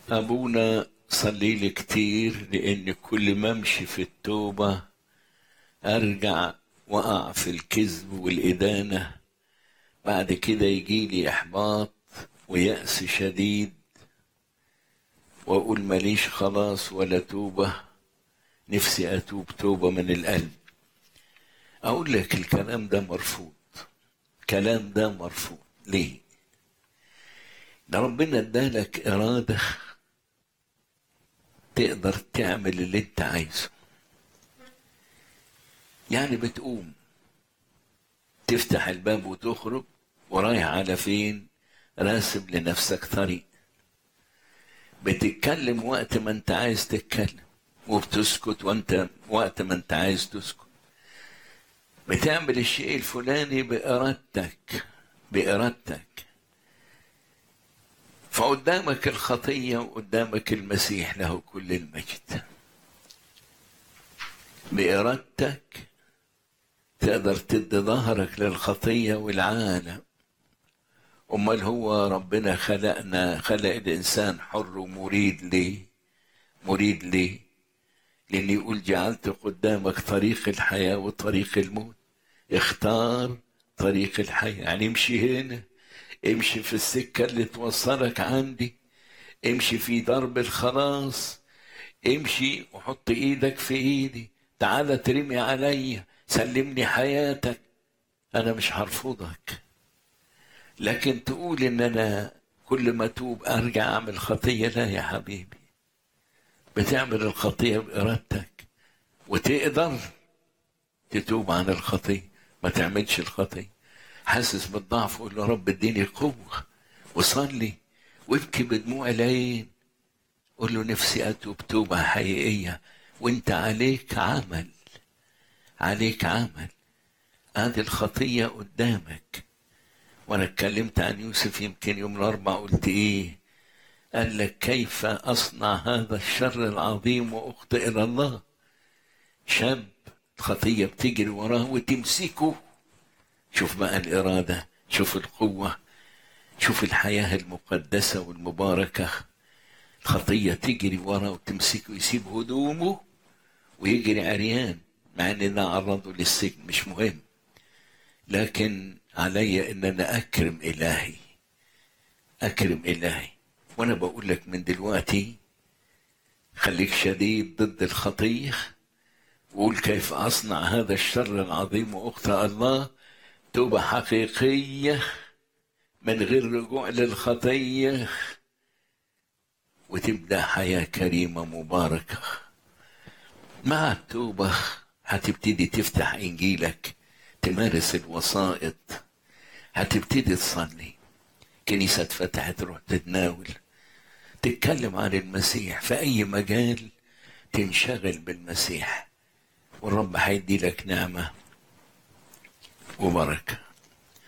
أبونا صلي لي كتير، لأن كل ما أمشي في التوبة أرجع وأقع في الكذب والإدانة. بعد كده يجيلي إحباط ويأس شديد، وأقول ماليش خلاص ولا توبة. نفسي أتوب توبة من القلب. أقول لك الكلام ده مرفوض. الكلام ده مرفوض. ليه؟ ده ربنا ادالك إرادة تقدر تعمل اللي انت عايزه. يعني بتقوم تفتح الباب وتخرج، ورايح على فين؟ راسم لنفسك طريق. بتتكلم وقت ما انت عايز تتكلم، وبتسكت وانت وقت ما انت عايز تسكت. بتعمل الشيء الفلاني بإرادتك. فقدامك الخطية وقدامك المسيح له كل المجد. بإرادتك تقدر تدي ظهرك للخطية والعالم. أمال هو ربنا خلق الإنسان حر ومريد ليه؟ مريد ليه؟ لأن يقول جعلت قدامك طريق الحياة وطريق الموت، اختار طريق الحياة. يعني امشي هنا، امشي في السكة اللي توصلك عندي، امشي في درب الخلاص، امشي وحط ايدك في ايدي، تعالى ترمي عليا، سلمني حياتك. انا مش هرفضك. لكن تقول ان انا كل ما توب ارجع اعمل خطية، لا يا حبيبي. بتعمل الخطية بارادتك، وتقدر تتوب عن الخطية. ما تعملش الخطية حاسس بالضعف، قول له رب اديني قوة، وصلي وابكي بدموع العين. قول له نفسي اتوب توبة حقيقية، وانت عليك عمل. عليك عمل. هذه الخطية قدامك. وانا اتكلمت عن يوسف يمكن يوم الاربعاء، قلت ايه؟ قال لك كيف اصنع هذا الشر العظيم واخطئ الى الله. شاب الخطية بتجري وراه وتمسكه. شوف بقى الإرادة، شوف القوة، شوف الحياة المقدسة والمباركة. الخطية تجري وراه وتمسكه، يسيب هدومه ويجري عريان، مع ان ده عرضه للسجن. مش مهم، لكن علي ان انا اكرم الهي. اكرم الهي. وانا بقول لك من دلوقتي خليك شديد ضد الخطيه، وقول كيف اصنع هذا الشر العظيم واخطئ الله. توبه حقيقيه من غير رجوع للخطيه، وتبدا حياه كريمه مباركه. مع التوبه هتبتدي تفتح انجيلك، تمارس الوسائط، هتبتدي تصلي، كنيسة اتفتحت تروح تتناول، تتكلم عن المسيح في أي مجال، تنشغل بالمسيح، والرب هيدي لك نعمة وبركة.